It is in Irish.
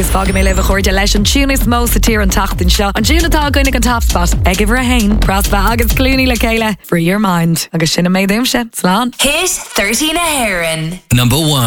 fága mé leh chuirde leis an túnas mó sa tír an tachtain seo. An túnatá goinnig an Top Spot. Ag ifir a hain, prospa agus clúni le chéile. Free your mind. Agus sinna méid imse. Slán. Hit 13 a Heron. Number 1.